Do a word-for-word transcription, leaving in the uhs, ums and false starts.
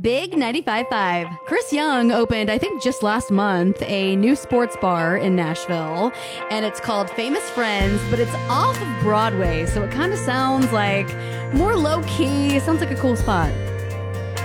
Big ninety-five point five. Chris Young opened, I think just last month, a new sports bar in Nashville, and it's called Famous Friends, but it's off of Broadway, so it kind of sounds like more low-key. It sounds like a cool spot.